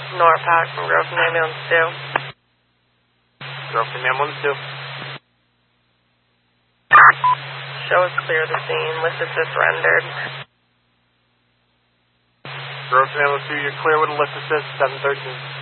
Norfolk from Groveton Ambulance 2. Groveton Ambulance 2. Show is clear of the scene. Lift assist rendered. Groveton Ambulance 2, you're clear with a lift assist, 713.